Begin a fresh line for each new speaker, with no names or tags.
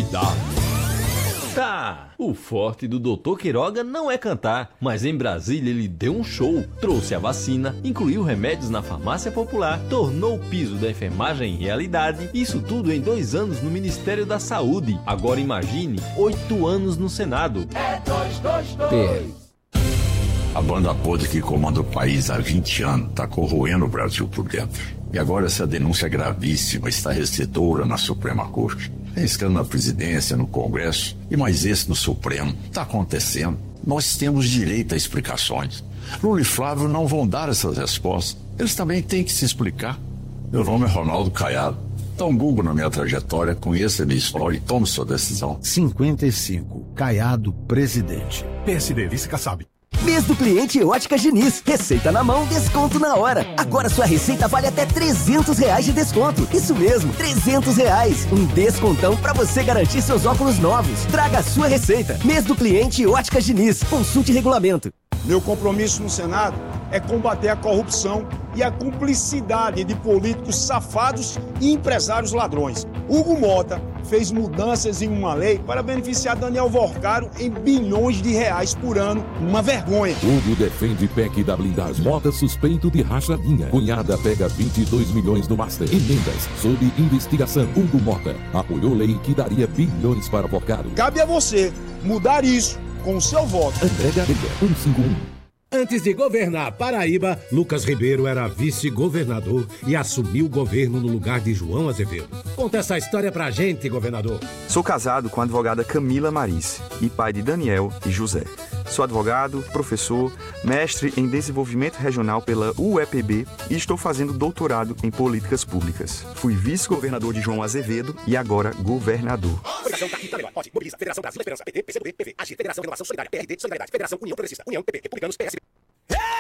cuidado.
Tá, o forte do Dr. Queiroga não é cantar, mas em Brasília ele deu um show, trouxe a vacina, incluiu remédios na farmácia popular, tornou o piso da enfermagem realidade, isso tudo em 2 anos no Ministério da Saúde. Agora imagine, 8 anos no Senado.
É 222.
A banda podre que comanda o país há 20 anos está corroendo o Brasil por dentro. E agora essa denúncia gravíssima está restritora na Suprema Corte. Tem escândalo na presidência, no Congresso e mais esse no Supremo. Está acontecendo. Nós temos direito a explicações. Lula e Flávio não vão dar essas respostas. Eles também têm que se explicar. Meu nome é Ronaldo Caiado. Dá um Google na minha trajetória, conheça a minha história e tome sua decisão.
55. Caiado, presidente.
PSD, vice-Kassab.
Mês do cliente Óticas Diniz. Receita na mão, desconto na hora. Agora sua receita vale até R$300 de desconto. Isso mesmo, R$300. Um descontão pra você garantir seus óculos novos. Traga a sua receita. Mês do cliente Óticas Diniz. Consulte regulamento.
Meu compromisso no Senado é combater a corrupção e a cumplicidade de políticos safados e empresários ladrões. Hugo Mota fez mudanças em uma lei para beneficiar Daniel Vorcaro em bilhões de reais por ano. Uma vergonha.
Hugo defende PEC da blindagem. Mota suspeito de rachadinha. Cunhada pega 22 milhões do Master. Emendas sob investigação. Hugo Mota apoiou lei que daria bilhões para Vorcaro.
Cabe a você mudar isso com o seu voto.
André Gadelha, 151.
Antes de governar Paraíba, Lucas Ribeiro era vice-governador e assumiu o governo no lugar de João Azevedo. Conta essa história pra gente, governador.
Sou casado com a advogada Camila Marice e pai de Daniel e José. Sou advogado, professor, mestre em desenvolvimento regional pela UEPB e estou fazendo doutorado em políticas públicas. Fui vice-governador de João Azevedo e agora governador.
Federação Daqui, Itanema, Mote, Mobiliza, Federação Brasil da Esperança, PT, PCdoB, PV, AG, Federação Renovação Solidária, PRD, Solidariedade, Federação União Progressista, União, PP, Republicanos, PSB.